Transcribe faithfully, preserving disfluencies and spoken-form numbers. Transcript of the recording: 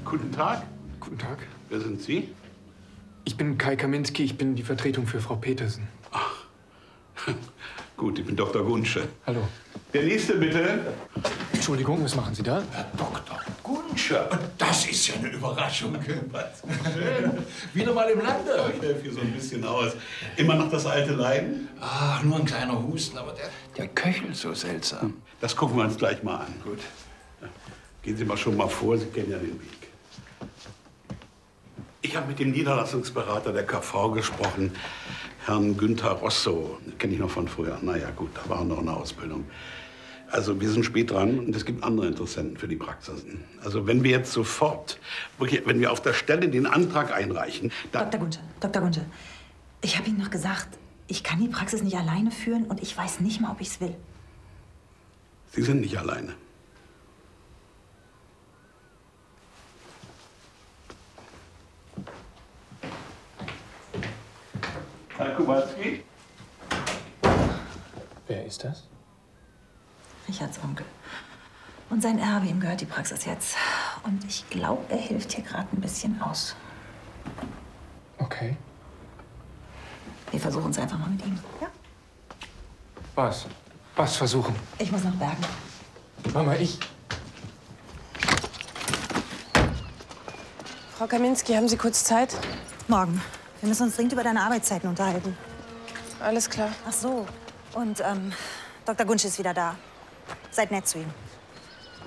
Guten Tag. Guten Tag. Wer sind Sie? Ich bin Kai Kaminski, ich bin die Vertretung für Frau Petersen. Ach, gut, ich bin Doktor Gunsche. Hallo. Der nächste bitte. Entschuldigung, was machen Sie da? Herr Doktor Gunsche, das ist ja eine Überraschung. Was? Wieder mal im Lande. Ich helfe hier so ein bisschen aus. Immer noch das alte Leiden? Ach, nur ein kleiner Husten, aber der, der köchelt so seltsam. Das gucken wir uns gleich mal an. Gut. Gehen Sie mal schon mal vor, Sie kennen ja den Weg. Ich habe mit dem Niederlassungsberater der K V gesprochen, Herrn Günther Rosso. Den kenne ich noch von früher. Na ja, gut, da war noch eine Ausbildung. Also wir sind spät dran und es gibt andere Interessenten für die Praxisen. Also wenn wir jetzt sofort, wirklich, wenn wir auf der Stelle den Antrag einreichen, dann... Doktor Gunsche, Doktor Gunsche, ich habe Ihnen noch gesagt, ich kann die Praxis nicht alleine führen und ich weiß nicht mal, ob ich es will. Sie sind nicht alleine. Herr Kowalski? Wer ist das? Richards Onkel. Und sein Erbe, ihm gehört die Praxis jetzt. Und ich glaube, er hilft hier gerade ein bisschen aus. Okay. Wir versuchen es einfach mal mit ihm. Ja? Was? Was versuchen? Ich muss nach Bergen. Mama, ich. Frau Kaminski, haben Sie kurz Zeit? Morgen. Wir müssen uns dringend über deine Arbeitszeiten unterhalten. Alles klar. Ach so. Und ähm, Doktor Gunsche ist wieder da. Seid nett zu ihm.